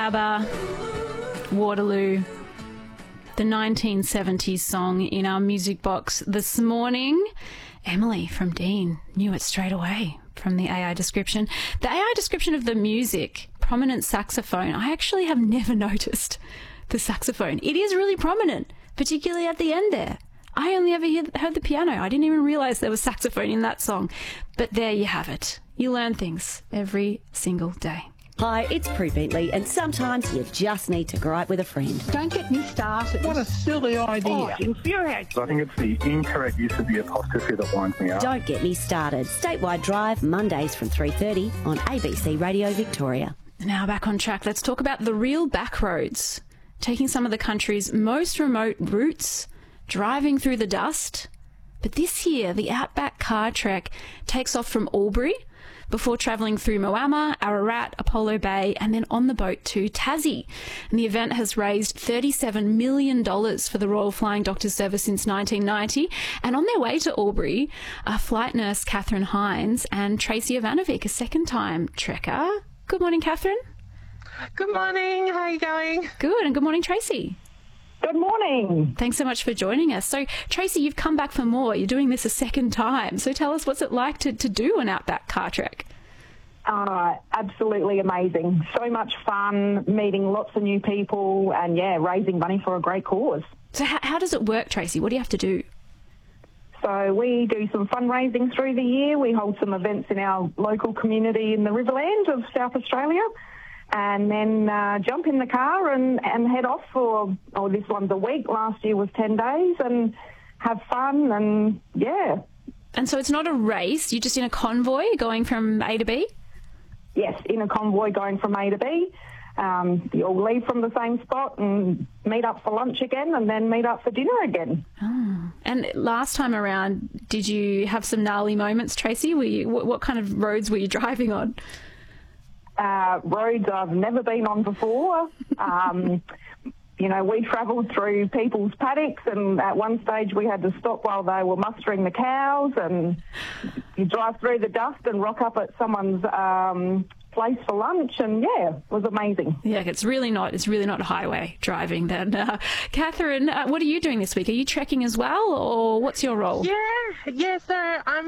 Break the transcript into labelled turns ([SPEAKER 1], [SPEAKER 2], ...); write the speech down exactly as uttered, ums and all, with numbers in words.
[SPEAKER 1] ABBA, Waterloo, the nineteen seventies song in our music box this morning. Emily from Dean knew it straight away from the A I description. The A I description of the music, prominent saxophone, I actually have never noticed the saxophone. It is really prominent, particularly at the end there. I only ever hear, heard the piano. I didn't even realise there was saxophone in that song. But there you have it. You learn things every single day.
[SPEAKER 2] Hi, it's Prue Bentley, and sometimes you just need to gripe with a friend.
[SPEAKER 3] Don't get me started.
[SPEAKER 4] What a silly idea.
[SPEAKER 3] Oh, it infuriates.
[SPEAKER 5] I think it's the incorrect use of the apostrophe that winds me up.
[SPEAKER 2] Don't get me started. Statewide Drive, Mondays from three thirty on A B C Radio Victoria.
[SPEAKER 1] Now back on track, let's talk about the real back roads. Taking some of the country's most remote routes, driving through the dust. But this year, the Outback Car Trek takes off from Albury before travelling through Moama, Ararat, Apollo Bay, and then on the boat to Tassie. And the event has raised thirty-seven million dollars for the Royal Flying Doctor Service since nineteen ninety. And on their way to Albury are flight nurse Catherine Hines and Tracy Ivanovic, a second-time trekker. Good morning, Catherine.
[SPEAKER 6] Good morning. How are you going?
[SPEAKER 1] Good, and good morning, Tracy.
[SPEAKER 6] Good morning.
[SPEAKER 1] Thanks so much for joining us. So, Tracy, you've come back for more. You're doing this a second time. So tell us, what's it like to, to do an Outback Car Trek?
[SPEAKER 6] Uh, absolutely amazing. So much fun, meeting lots of new people and, yeah, raising money for a great cause.
[SPEAKER 1] So how, how does it work, Tracy? What do you have to do?
[SPEAKER 6] So we do some fundraising through the year. We hold some events in our local community in the Riverland of South Australia. And then uh, jump in the car and, and head off for, oh, this one's a week. Last year was ten days, and have fun and, yeah.
[SPEAKER 1] And so it's not a race, you're just in a convoy going from A to B?
[SPEAKER 6] Yes, in a convoy going from A to B. Um, you all leave from the same spot and meet up for lunch again and then meet up for dinner again.
[SPEAKER 1] Oh. And last time around, did you have some gnarly moments, Tracy? Were you, what, what kind of roads were you driving on?
[SPEAKER 6] Uh, roads I've never been on before. Um, you know, we travelled through people's paddocks, and at one stage we had to stop while they were mustering the cows, and you drive through the dust and rock up at someone's um, place for lunch, and yeah, it was amazing.
[SPEAKER 1] Yeah, it's really not, it's really not highway driving then. Uh, Catherine, uh, what are you doing this week? Are you trekking as well, or what's your role?
[SPEAKER 3] Yeah, yeah, so I'm